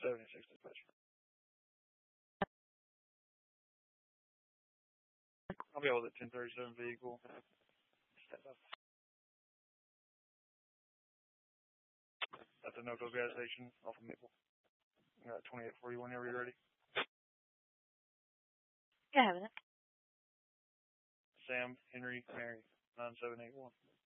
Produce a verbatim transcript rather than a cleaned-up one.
seventy-six dispatch. I'll be able to ten thirty-seven vehicle. Step up. At the Noco gas station off of Maple. I got twenty-eight forty whenever you're ready. Yeah, I have it. Sam, Henry, Mary, nine seven eight one.